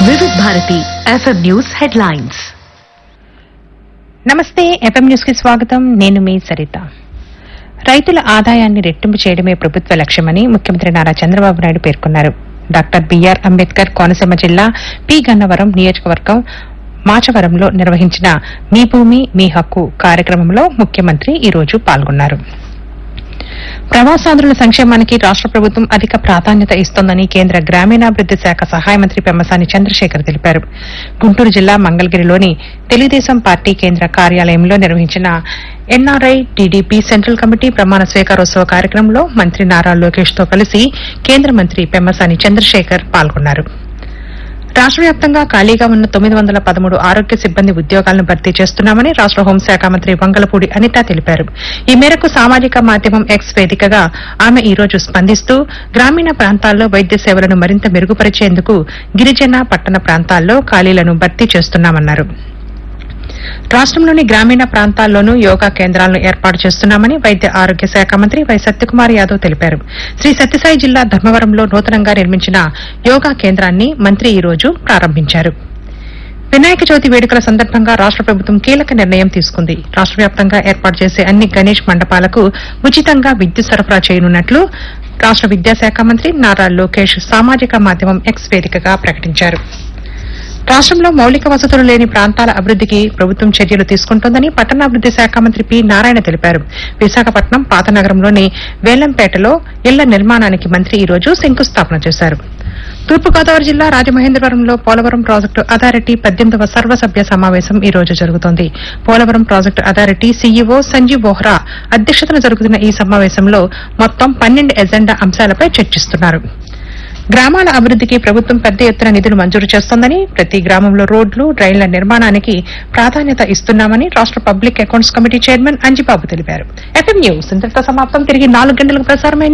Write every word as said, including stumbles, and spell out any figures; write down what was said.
వివిధ Bharati FM news headlines. నమస్తే, FM news కి స్వాగతం. నేను మీ సరిత. రైతుల ఆదాయాన్ని రెట్టింపు చేయడమే ప్రభుత్వ లక్ష్యమని ముఖ్యమంత్రి నారా చంద్రబాబు నాయుడు పేర్కొన్నారు. డాక్టర్ బిఆర్ అంబేద్కర్ కోనసీమ జిల్లా పి గన్నవరం నియోజకవర్గం మాచవరంలో నిర్వహించిన మీ భూమి మీ హక్కు కార్యక్రమంలో ముఖ్యమంత్రి ఈ రోజు పాల్గొన్నారు. ప్రవాసాంధ్రుల సంక్షేమానికి రాష్ట ప్రభుత్వం అధిక ప్రాధాన్యత ఇస్తోందని కేంద్ర గ్రామీణాభివృద్ది శాఖ సహాయ మంత్రి పెమ్మసాని చంద్రశేఖర్ తెలిపారు. గుంటూరు జిల్లా మంగళగిరిలోని తెలుగుదేశం పార్టీ కేంద్ర కార్యాలయంలో నిర్వహించిన ఎన్ఆర్ఐ టీడీపీ సెంట్రల్ కమిటీ ప్రమాణ స్వీకారోత్సవ కార్యక్రమంలో మంత్రి నారా లోకేష్ తో కలిసి కేంద్ర మంత్రి పెమ్మసాని చంద్రశేఖర్ పాల్గొన్నారు. రాష్ట వ్యాప్తంగా ఖాళీగా ఉన్న తొమ్మిది వందల పదమూడు ఆరోగ్య సిబ్బంది ఉద్యోగాలను భర్తీ చేస్తున్నామని రాష్ట హోంశాఖ మంత్రి వంగలపూడి అనిత తెలిపారు. ఈ మేరకు సామాజిక మాధ్యమం ఎక్స్ వేదికగా ఆమె ఈ రోజు స్పందిస్తూ గ్రామీణ ప్రాంతాల్లో వైద్య సేవలను మరింత మెరుగుపరిచేందుకు గిరిజన పట్టణ ప్రాంతాల్లో ఖాళీలను భర్తీ చేస్తున్నామన్నారు. రాష్టంలోని గ్రామీణ ప్రాంతాల్లోనూ యోగా కేంద్రాలను ఏర్పాటు చేస్తున్నామని వైద్య ఆరోగ్య శాఖ మంత్రి వై సత్యకుమార్ యాదవ్ తెలిపారు. శ్రీ సత్యసాయి జిల్లా ధర్మవరంలో నూతనంగా నిర్మించిన యోగా కేంద్రాన్ని మంత్రి ఈ రోజు ప్రారంభించారు. వినాయక చవితి వేడుకల సందర్భంగా రాష్ట ప్రభుత్వం కీలక నిర్ణయం తీసుకుంది. రాష్ట వ్యాప్తంగా ఏర్పాటు చేసే అన్ని గణేష్ మండపాలకు ఉచితంగా విద్యుత్ సరఫరా చేయనున్నట్లు రాష్ట విద్యాశాఖ మంత్రి నారా లోకేష్ సామాజిక మాధ్యమం ఎక్స్ వేదికగా ప్రకటించారు. రాష్టంలో మౌలిక వసతులు లేని ప్రాంతాల అభివృద్దికి ప్రభుత్వం చర్యలు తీసుకుంటోందని పట్టణాభివృద్ది శాఖ మంత్రి పి నారాయణ తెలిపారు. విశాఖపట్నం పాతనగరంలోని వేలంపేటలో ఇళ్ల నిర్మాణానికి మంత్రి ఈ రోజు శంకుస్థాపన చేశారు. తూర్పుగోదావరి జిల్లా రాజమహేంద్రవరంలో పోలవరం ప్రాజెక్టు అథారిటీ పద్దెనిమిదవ సర్వసభ్య సమావేశం ఈ రోజు జరుగుతోంది. Polavaram project authority CEO Sanjeev Bohra అధ్యక్షతన జరుగుతున్న ఈ సమావేశంలో మొత్తం పన్నెండు ఎజెండా అంశాలపై చర్చిస్తున్నారు. గ్రామాల అభివృద్దికి ప్రభుత్వం పెద్ద ఎత్తున నిధులు మంజూరు చేస్తోందని, ప్రతి గ్రామంలో రోడ్లు డ్రైన్ల నిర్మాణానికి ప్రాధాన్యత ఇస్తున్నామని రాష్ట public accounts committee chairman Anjibabu తెలిపారు. ఎఫ్ఎం న్యూస్ ఇంతటితో సమాప్తం. తిరిగి నాలుగు గంటలకు ప్రసారమైన